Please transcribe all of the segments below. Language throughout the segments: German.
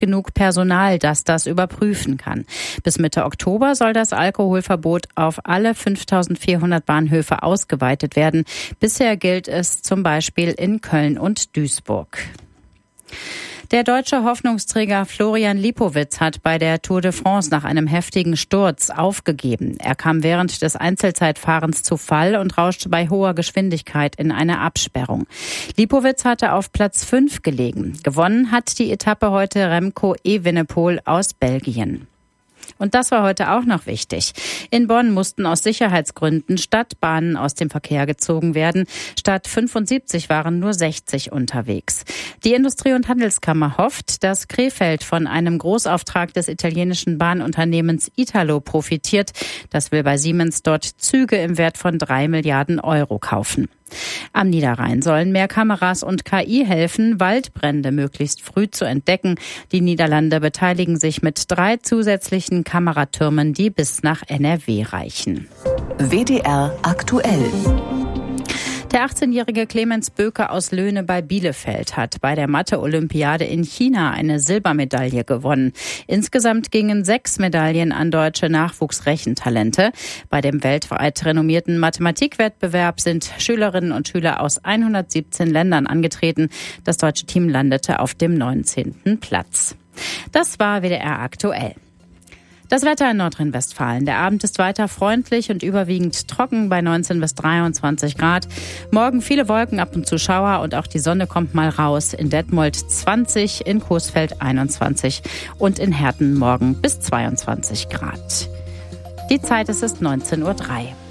genug Personal, das das überprüfen kann. Bis Mitte Oktober soll das Alkoholverbot auf alle 5.400 Bahnhöfe ausgeweitet werden. Bisher gilt es zum Beispiel in Köln und Duisburg. Der deutsche Hoffnungsträger Florian Lipowitz hat bei der Tour de France nach einem heftigen Sturz aufgegeben. Er kam während des Einzelzeitfahrens zu Fall und rauschte bei hoher Geschwindigkeit in eine Absperrung. Lipowitz hatte auf Platz 5 gelegen. Gewonnen hat die Etappe heute Remco Evenepoel aus Belgien. Und das war heute auch noch wichtig. In Bonn mussten aus Sicherheitsgründen Stadtbahnen aus dem Verkehr gezogen werden. Statt 75 waren nur 60 unterwegs. Die Industrie- und Handelskammer hofft, dass Krefeld von einem Großauftrag des italienischen Bahnunternehmens Italo profitiert. Das will bei Siemens dort Züge im Wert von 3 Milliarden Euro kaufen. Am Niederrhein sollen mehr Kameras und KI helfen, Waldbrände möglichst früh zu entdecken. Die Niederlande beteiligen sich mit 3 zusätzlichen Kameratürmen, die bis nach NRW reichen. WDR aktuell. Der 18-jährige Clemens Böke aus Löhne bei Bielefeld hat bei der Mathe-Olympiade in China eine Silbermedaille gewonnen. Insgesamt gingen 6 Medaillen an deutsche Nachwuchsrechentalente. Bei dem weltweit renommierten Mathematikwettbewerb sind Schülerinnen und Schüler aus 117 Ländern angetreten. Das deutsche Team landete auf dem 19. Platz. Das war WDR aktuell. Das Wetter in Nordrhein-Westfalen. Der Abend ist weiter freundlich und überwiegend trocken bei 19 bis 23 Grad. Morgen viele Wolken, ab und zu Schauer und auch die Sonne kommt mal raus. In Detmold 20, in Coesfeld 21 und in Herten morgen bis 22 Grad. Die Zeit ist 19:03 Uhr.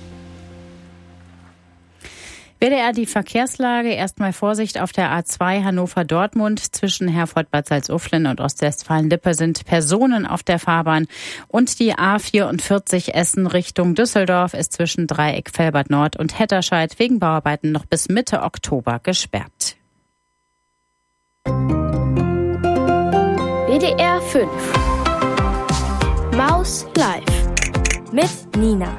WDR die Verkehrslage. Erstmal Vorsicht auf der A2 Hannover-Dortmund. Zwischen Herford-Bad Salzuflen und Ostwestfalen-Lippe sind Personen auf der Fahrbahn. Und die A44 Essen Richtung Düsseldorf ist zwischen Dreieck Velbert Nord und Hetterscheid wegen Bauarbeiten noch bis Mitte Oktober gesperrt. WDR 5 Maus Live mit Nina.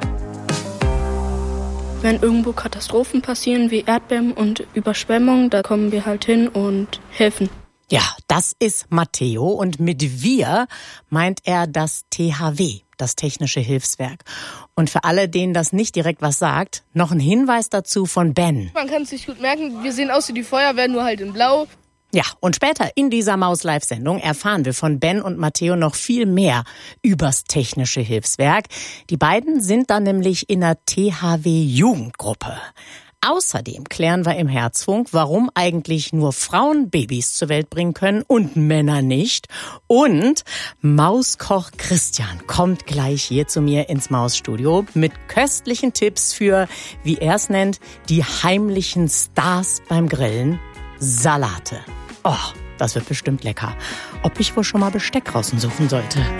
Wenn irgendwo Katastrophen passieren wie Erdbeben und Überschwemmungen, da kommen wir halt hin und helfen. Ja, das ist Matteo und mit wir meint er das THW, das Technische Hilfswerk. Und für alle, denen das nicht direkt was sagt, noch ein Hinweis dazu von Ben. Man kann es sich gut merken, wir sehen aus wie die Feuerwehr, nur halt in Blau. Ja, und später in dieser Maus-Live-Sendung erfahren wir von Ben und Matteo noch viel mehr übers Technische Hilfswerk. Die beiden sind dann nämlich in der THW-Jugendgruppe. Außerdem klären wir im Herzfunk, warum eigentlich nur Frauen Babys zur Welt bringen können und Männer nicht. Und Mauskoch Christian kommt gleich hier zu mir ins Mausstudio mit köstlichen Tipps für, wie er es nennt, die heimlichen Stars beim Grillen, Salate. Oh, das wird bestimmt lecker. Ob ich wohl schon mal Besteck raussuchen sollte?